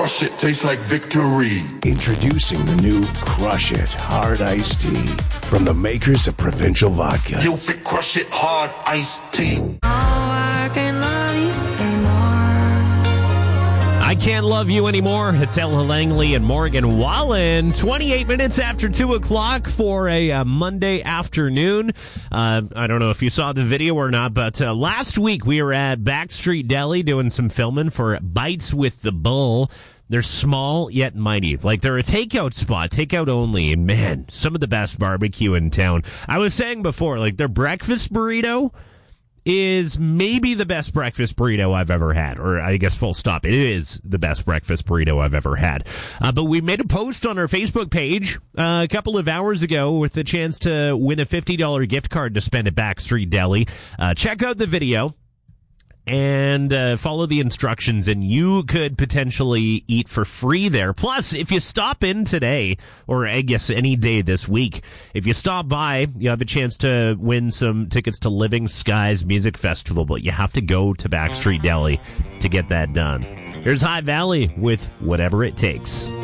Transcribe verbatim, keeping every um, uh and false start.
crush it, tastes like victory. Introducing the new Crush It Hard Iced Tea from the makers of Provincial Vodka. You fit Crush It Hard Iced Tea. I Can't Love You Anymore. It's Ella Langley and Morgan Wallen. twenty-eight minutes after two o'clock for a uh, Monday afternoon. Uh, I don't know if you saw the video or not, but uh, last week we were at Backstreet Deli doing some filming for Bites with the Bull. They're small yet mighty. Like, they're a takeout spot, takeout only. And man, some of the best barbecue in town. I was saying before, like, their breakfast burrito is maybe the best breakfast burrito I've ever had. Or I guess full stop. It is the best breakfast burrito I've ever had. Uh, but we made a post on our Facebook page uh, a couple of hours ago with the chance to win a fifty dollars gift card to spend at Backstreet Deli. Uh, check out the video and uh, follow the instructions, and you could potentially eat for free there. Plus, if you stop in today, or I guess any day this week, if you stop by, you have a chance to win some tickets to Living Skies Music Festival, but you have to go to Backstreet Deli to get that done. Here's High Valley with Whatever It Takes.